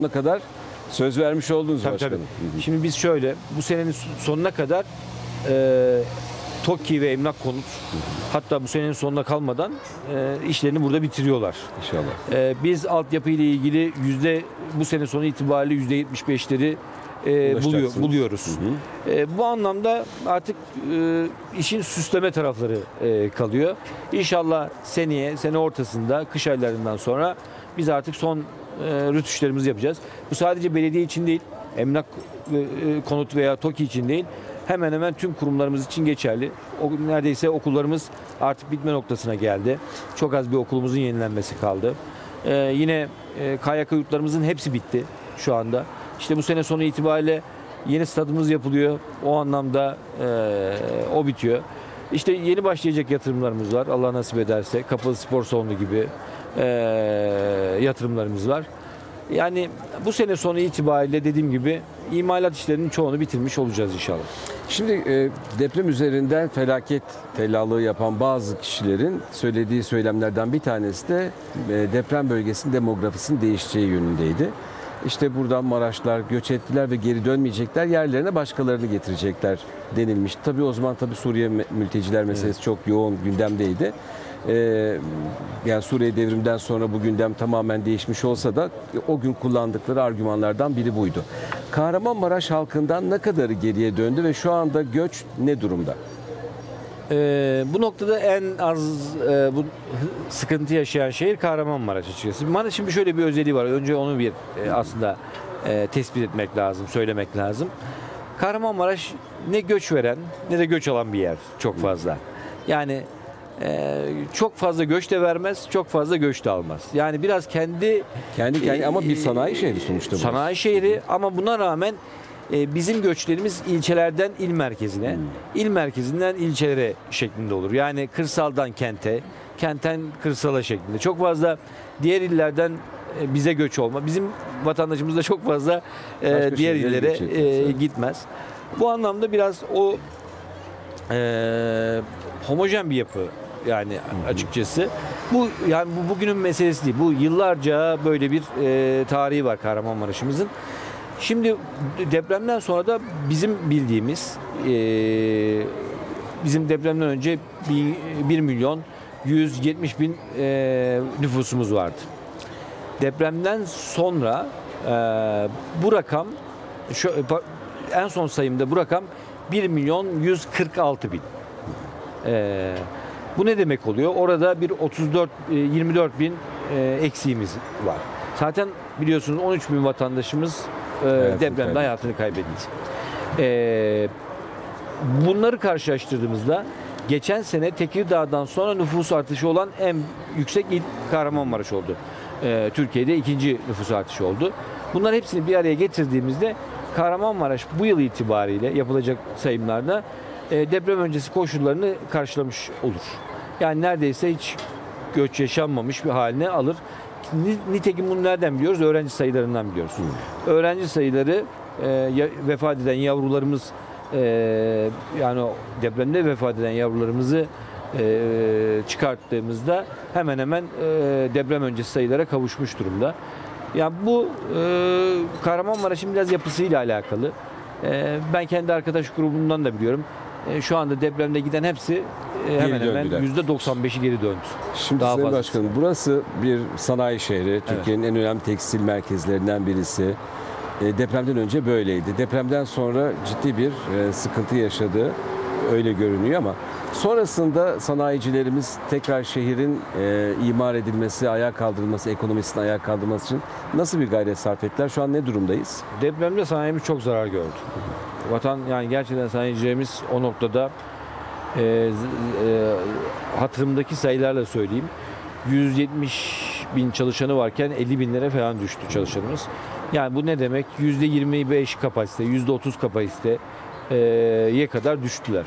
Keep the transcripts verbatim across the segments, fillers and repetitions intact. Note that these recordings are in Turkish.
kadar söz vermiş oldunuz Tabii, başkanım. tabii. Şimdi biz şöyle, bu senenin sonuna kadar e, TOKİ ve Emlak Konut, hatta bu senenin sonuna kalmadan e, işlerini burada bitiriyorlar. İnşallah. E, biz altyapı ile ilgili yüzde bu sene sonu itibariyle yüzde yetmiş beşleri e, buluyor, Ulaşacaksınız. buluyoruz. Hı hı. E, bu anlamda artık e, işin süsleme tarafları e, kalıyor. İnşallah seneye, sene ortasında, kış aylarından sonra biz artık son e, rütuşlarımızı yapacağız. Bu sadece belediye için değil, emlak e, konut veya TOKİ için değil, hemen hemen tüm kurumlarımız için geçerli. O, neredeyse okullarımız artık bitme noktasına geldi. Çok az bir okulumuzun yenilenmesi kaldı. E, yine e, K Y K yurtlarımızın hepsi bitti şu anda. İşte bu sene sonu itibariyle yeni stadımız yapılıyor. O anlamda e, o bitiyor. İşte yeni başlayacak yatırımlarımız var. Allah nasip ederse. Kapalı spor salonu gibi e, yatırımlarımız var. Yani bu sene sonu itibariyle dediğim gibi imalat işlerinin çoğunu bitirmiş olacağız inşallah. Şimdi e, deprem üzerinden felaket tellallığı yapan bazı kişilerin söylediği söylemlerden bir tanesi de e, deprem bölgesinin demografisinin değişeceği yönündeydi. İşte buradan Maraşlar göç ettiler ve geri dönmeyecekler, yerlerine başkalarını getirecekler denilmiş. Tabii o zaman tabii Suriye mülteciler meselesi evet. çok yoğun gündemdeydi. Ee, yani Suriye devriminden sonra bu gündem tamamen değişmiş olsa da o gün kullandıkları argümanlardan biri buydu. Kahramanmaraş halkından ne kadarı geriye döndü ve şu anda göç ne durumda? Ee, bu noktada en az e, bu sıkıntı yaşayan şehir Kahramanmaraş açıkçası. Maraş'ın bir şöyle bir özelliği var. Önce onu bir e, aslında e, tespit etmek lazım, söylemek lazım. Kahramanmaraş ne göç veren ne de göç alan bir yer çok fazla. Yani e, çok fazla göç de vermez, çok fazla göç de almaz. Yani biraz kendi kendi kendi e, ama bir sanayi şehri sonuçta bu. Sanayi şehri ama buna rağmen bizim göçlerimiz ilçelerden il merkezine, hmm. il merkezinden ilçelere şeklinde olur. Yani kırsaldan kente, kentten kırsala şeklinde. Çok fazla diğer illerden bize göç olma. Bizim vatandaşımız da çok fazla Başka diğer illere e, gitmez. Bu anlamda biraz o e, homojen bir yapı yani hmm. açıkçası. Bu yani bu bugünün meselesi değil. Bu yıllarca böyle bir e, tarihi var Kahramanmaraş'ımızın. Şimdi depremden sonra da bizim bildiğimiz e, bizim depremden önce bir milyon yüz yetmiş bin e, nüfusumuz vardı. Depremden sonra e, bu rakam şu, en son sayımda bu rakam bir milyon yüz kırk altı bin. E, bu ne demek oluyor? Orada bir otuz dört yirmi dört bin e, eksiğimiz var. Zaten biliyorsunuz on üç bin vatandaşımız Hayatını depremde kaybetti. hayatını kaybetti. Ee, bunları karşılaştırdığımızda geçen sene Tekirdağ'dan sonra nüfus artışı olan en yüksek il Kahramanmaraş oldu. Ee, Türkiye'de ikinci nüfus artışı oldu. Bunlar hepsini bir araya getirdiğimizde Kahramanmaraş bu yıl itibariyle yapılacak sayımlarda e, deprem öncesi koşullarını karşılamış olur. Yani neredeyse hiç göç yaşanmamış bir haline alır. Nitekim bunu nereden biliyoruz? Öğrenci sayılarından biliyoruz. Hmm. Öğrenci sayıları e, vefat eden yavrularımız e, yani depremde vefat eden yavrularımızı e, çıkarttığımızda hemen hemen e, deprem öncesi sayılara kavuşmuş durumda. Yani bu e, Kahramanmaraş'ın biraz yapısıyla alakalı. E, ben kendi arkadaş grubumdan da biliyorum. E, şu anda depremde giden hepsi e, hemen hemen yüzde doksan beşi geri döndü. Şimdi Sayın fazlası. Başkanım, burası bir sanayi şehri. Türkiye'nin evet. en önemli tekstil merkezlerinden birisi. E, depremden önce böyleydi. Depremden sonra ciddi bir e, sıkıntı yaşadı. Öyle görünüyor ama sonrasında sanayicilerimiz tekrar şehrin e, imar edilmesi, ayağa kaldırılması, ekonomisinin ayağa kaldırılması için nasıl bir gayret sarf ettiler? Şu an ne durumdayız? Depremde sanayimiz çok zarar gördü. Vatan yani gerçekten sanayicilerimiz o noktada e, e, hatırımdaki sayılarla söyleyeyim. yüz yetmiş bin çalışanı varken elli binlere falan düştü çalışanımız. Yani bu ne demek? yüzde yirmi beş kapasite, yüzde otuz kapasiteye kadar düştüler.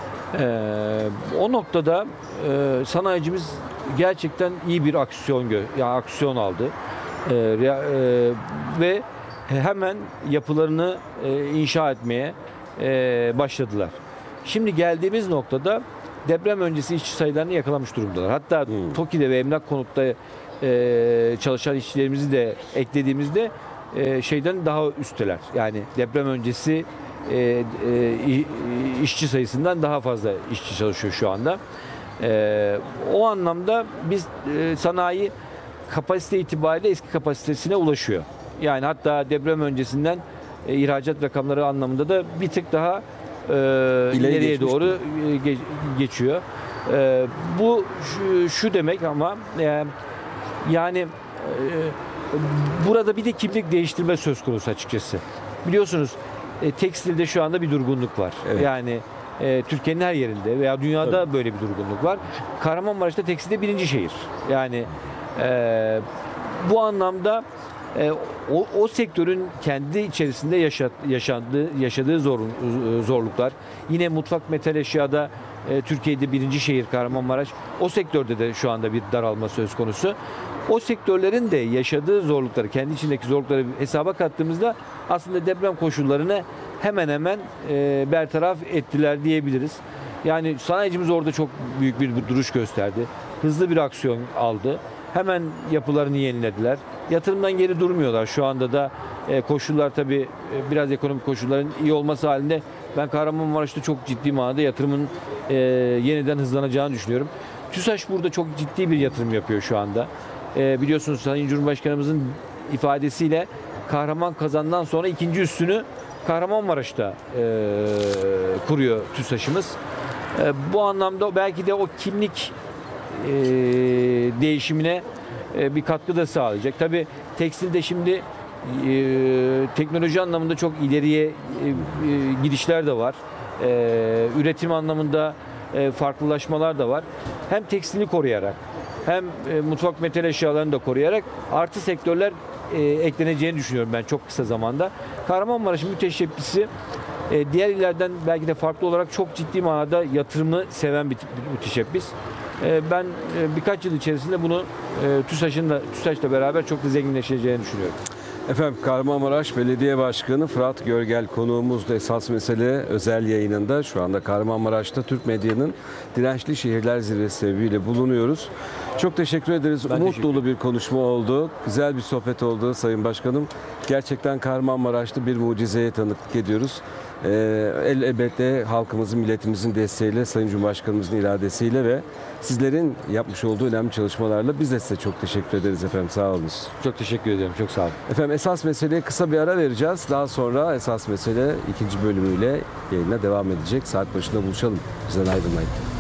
E, o noktada e, sanayicimiz gerçekten iyi bir aksiyon gö yani aksiyon aldı. E, e, ve hemen yapılarını e, inşa etmeye e, başladılar. Şimdi geldiğimiz noktada deprem öncesi işçi sayılarını yakalamış durumdalar. Hatta hmm. TOKİ'de ve Emlak Konut'ta e, çalışan işçilerimizi de eklediğimizde e, şeyden daha üstteler. Yani deprem öncesi e, e, i- işçi sayısından daha fazla işçi çalışıyor şu anda. E, o anlamda biz e, sanayi kapasite itibariyle eski kapasitesine ulaşıyor. Yani hatta deprem öncesinden e, ihracat rakamları anlamında da bir tık daha e, ileriye geçmiş doğru e, ge- geçiyor. E, bu şu, şu demek ama e, yani e, burada bir de kimlik değiştirme söz konusu açıkçası. Biliyorsunuz e, tekstilde şu anda bir durgunluk var. Evet. Yani e, Türkiye'nin her yerinde veya dünyada böyle bir durgunluk var. Kahramanmaraş'ta tekstilde birinci şehir. Yani e, bu anlamda e, o, o sektörün kendi içerisinde yaşat, yaşadığı, yaşadığı zor, zorluklar. Yine mutfak metal eşyada e, Türkiye'de birinci şehir Kahramanmaraş. O sektörde de şu anda bir daralma söz konusu. O sektörlerin de yaşadığı zorlukları, kendi içindeki zorlukları hesaba kattığımızda aslında deprem koşullarını hemen hemen e, bertaraf ettiler diyebiliriz. Yani sanayicimiz orada çok büyük bir duruş gösterdi. Hızlı bir aksiyon aldı. Hemen yapılarını yenilediler. Yatırımdan geri durmuyorlar. Şu anda da e, koşullar tabii e, biraz ekonomik koşulların iyi olması halinde ben Kahramanmaraş'ta çok ciddi manada yatırımın e, yeniden hızlanacağını düşünüyorum. TÜSAŞ burada çok ciddi bir yatırım yapıyor şu anda. E, biliyorsunuz Sayın Cumhurbaşkanımızın ifadesiyle Kahraman Kazan'dan sonra ikinci üssünü Kahramanmaraş'ta e, kuruyor TÜSAŞ'ımız. E, bu anlamda belki de o kimlik e, değişimine e, bir katkı da sağlayacak. Tabii tekstilde şimdi e, teknoloji anlamında çok ileriye e, e, gidişler de var. E, üretim anlamında e, farklılaşmalar da var. Hem tekstili koruyarak hem e, mutfak metal eşyalarını da koruyarak artı sektörler e, ekleneceğini düşünüyorum ben çok kısa zamanda. Kahramanmaraş'ın müteşebbisi e, diğer illerden belki de farklı olarak çok ciddi manada yatırımı seven bir, bir müteşebbis. E, ben e, birkaç yıl içerisinde bunu e, TÜSAŞ'ın da TÜSAŞ'la beraber çok da zenginleşeceğini düşünüyorum. Efendim Kahramanmaraş Belediye Başkanı Fırat Görgel konuğumuzda esas mesele özel yayınında. Şu anda Kahramanmaraş'ta Türk medyanın Dirençli Şehirler Zirvesi sebebiyle bulunuyoruz. Çok teşekkür ederiz. Ben Umut teşekkür dolu bir konuşma oldu. Güzel bir sohbet oldu Sayın Başkanım. Gerçekten Kahramanmaraş'ta bir mucizeye tanıklık ediyoruz. Ee, el- elbette halkımızın, milletimizin desteğiyle, Sayın Cumhurbaşkanımızın iradesiyle ve sizlerin yapmış olduğu önemli çalışmalarla biz de size çok teşekkür ederiz efendim. Sağ olunuz. Çok teşekkür ediyorum. Çok sağ olun. Efendim esas meseleye kısa bir ara vereceğiz. Daha sonra esas mesele ikinci bölümüyle yayına devam edecek. Saat başında buluşalım. Bizden ayrılmayın.